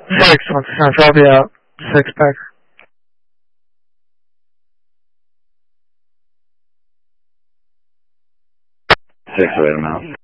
6 on Central. I'll be out. 6 back. 6, wait a minute.